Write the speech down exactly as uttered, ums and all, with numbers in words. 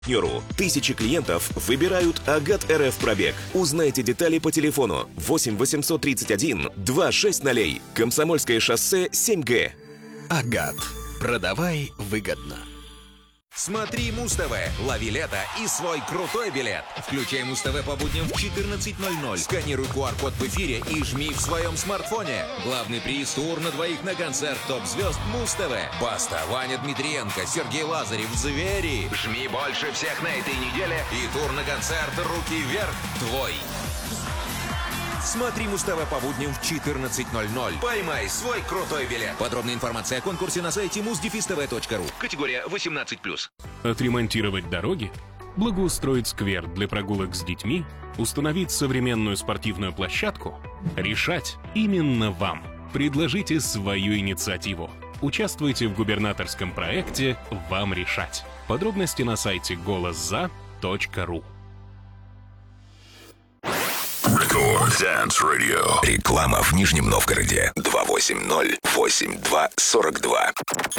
Тысячи клиентов выбирают Агат эр эф пробег. Узнайте детали по телефону восемь восемьсот тридцать один двадцать шесть ноль. Комсомольское шоссе семь гэ. Агат. Продавай выгодно. Смотри Муз-ТВ, лови лето и свой крутой билет. Включай Муз-ТВ по будням в четырнадцать ноль ноль. Сканируй ку ар-код в эфире и жми в своем смартфоне. Главный приз — тур на двоих на концерт топ-звезд Муз-ТВ. Баста, Ваня Дмитриенко, Сергей Лазарев, Звери. Жми больше всех на этой неделе и тур на концерт «Руки вверх» твой. Смотри Муз-ТВ по будням в четырнадцать ноль ноль. Поймай свой крутой билет. Подробная информация о конкурсе на сайте муз дефис тэ вэ точка ру. Категория восемнадцать плюс. Отремонтировать дороги? Благоустроить сквер для прогулок с детьми? Установить современную спортивную площадку? Решать именно вам. Предложите свою инициативу. Участвуйте в губернаторском проекте «Вам решать». Подробности на сайте голос за точка ру. Рекорд Dance Radio. Реклама в Нижнем Новгороде. два восемь ноль восемь два сорок два.